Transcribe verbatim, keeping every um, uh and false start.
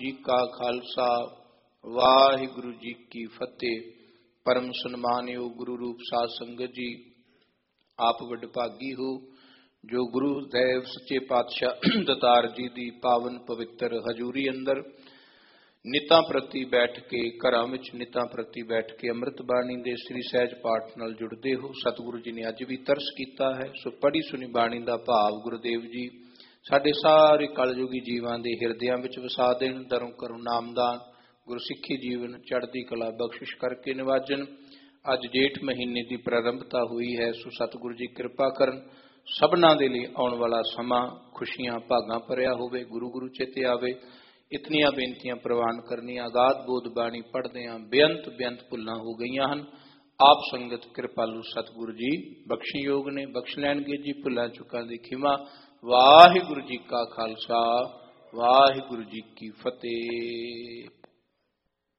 जी का खालसा वाहिगुरु जी की फतेह। परम सन्मानयोग गुरु रूप साध संगत जी, आप वडभागी हो जो गुरु देव सच्चे पातशाह दतार जी दी पावन पवित्र हजूरी अंदर नितां प्रति बैठ के घरां विच नितां प्रति बैठ के अमृत बाणी दे श्री सहज पाठ नाल जुड़दे हो। सतगुरु जी ने अज भी तरस कीता है, सो पढ़ी सुनी बाणी दा भाव गुरुदेव जी साडे सारे कलयुगी जीवां दे हिरदियां विच वसा देण। दरों करो नामदान गुरु सिੱਖੀ जीवन चढ़दी कला बख्शिश करके निवाजन। अज जेठ महीने की प्रारंभता हुई है, सो सतगुरु जी कृपा करन सबना दे लई आउण वाला समा खुशियां भागां भरिया होवे, गुरु गुरु चेते आवे। इतनियां बेनतियां प्रवान करनियां, अगाध बोध बाणी पढ़दियां बेअंत बेअंत भुल्लां हो गईयां हन। आप संगत कृपालु सतगुरु जी बख्शयोग ने, बख्श लैणगे जी भुल्लां चुकां दी खिमा। वाहिगुरु जी का खालसा वाहिगुरु जी की फतेह।